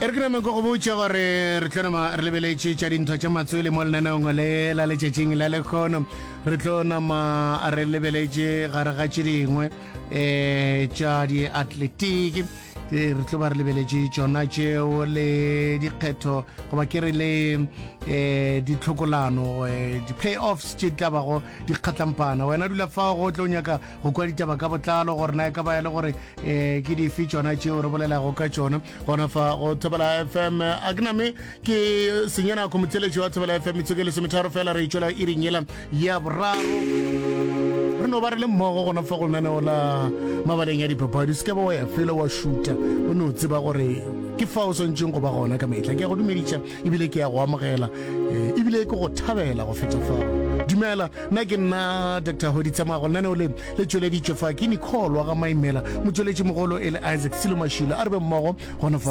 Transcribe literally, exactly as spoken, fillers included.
re ke name go go botša gore re tlonama re lebeletše tša dintho tša matswele mo lenaneong le la letšatšing la lekgono re tlonama re lebeletše gare ga tše dingwe um tša di-atletiki re tlo ba re lebeletše tšona tšeo le dikgetho goba ke re le um ditlhokolano di-play-offs tše tla bago di kgatlampana wena dula fa go tlo nyaka go kwa ditaba ka botlalo gore na e ka ba le gore um ke dife tšona tšeo re bolelago ka tšona gona fa go Thobela F M a ke name ke senyana ko motseletši wa Thobela F M itsoko le sometharo fela re itšwela e ringela ya boraro re no ba re le mmogo gona fa go naneo la mabaleng ya dipapadi se ke ba wa ya fela wa shoota o ne o tseba gore ke fa o swantšeng go ba gona ka metlha ke ya go dumeditša ebile ke ya go amogela ebile ke go thabela go feta fao dumela nna ke nna Doctor Hoditsamago lenaneo le le tšweleditšwe fa ke Nicole wa ga Maimela motsweletši mogolo e le Isaac Silomashila a re be mmogo gona fa